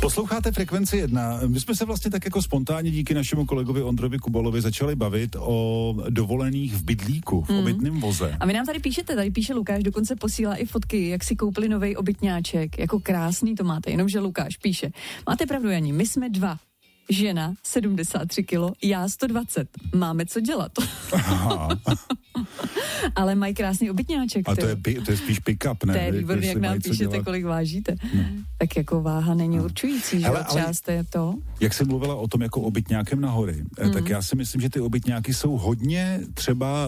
Posloucháte Frekvenci 1. My jsme se vlastně tak jako spontánně díky našemu kolegovi Ondrovi Kubalovi začali bavit o dovolených v bydlíku, v obytném voze. A vy nám tady píše Lukáš, dokonce posílá i fotky, jak si koupili novej obytňáček. Jako krásný to máte, jenomže Lukáš píše. Máte pravdu, Jani, my jsme 2. Žena 73 kilo, já 120. Máme co dělat. Ale mají krásný obytňáček. A to je spíš pick-up, ne? To je výborný, jak nám píšete, kolik vážíte. Tak jako váha není určující, že třeba jste to. Jak jsi mluvila o tom jako obytňákem na hory, tak já si myslím, že ty obytňáky jsou hodně třeba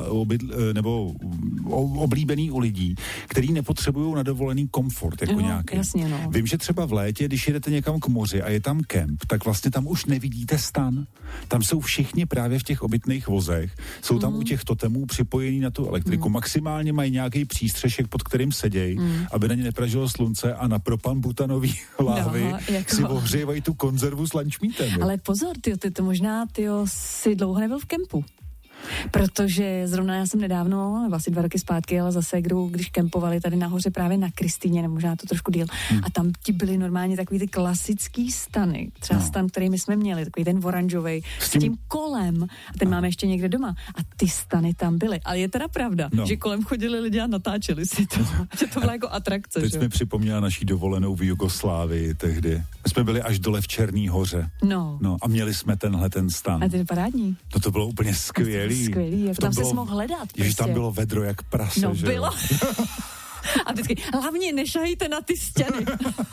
oblíbený u lidí, kteří nepotřebují na dovolený komfort jako nějaký. Jasně, no. Vím, že třeba v létě, když jedete někam k moři a je tam kemp, tak vlastně tam už nevidíte stan. Tam jsou všichni právě v těch obytných vozech. Jsou tam u těch totemů připojení na tu elektriku. Maximálně mají nějaký přístřešek, pod kterým sedějí, aby na ně nepražilo slunce a na propan butanový lahvy si ohřívají tu konzervu s lančmítem. Ale pozor, ty to možná si dlouho nebyl v kempu. Protože zrovna já jsem nedávno, nebo asi 2 roky zpátky, ale zase, když kempovali tady nahoře právě na Kristýně, nebo možná to trošku díl, a tam ti byly normálně takový ty klasický stany, třeba stan, který my jsme měli, takový ten oranžovej, s tím kolem, a ten máme ještě někde doma, a ty stany tam byly. Ale je teda pravda, že kolem chodili lidi a natáčeli si to, že to byla jako atrakce. Teď mi připomněla naší dovolenou v Jugoslávii tehdy. Jsme byli až dole v Černý hoře. No a měli jsme ten stan. A ten parádní. No to bylo úplně skvělý. Skvělý, jak tam se mohl hledat. Ježiš, tam bylo vedro jak prase, no, že bylo. A vždycky, hlavně nešahejte na ty stěny.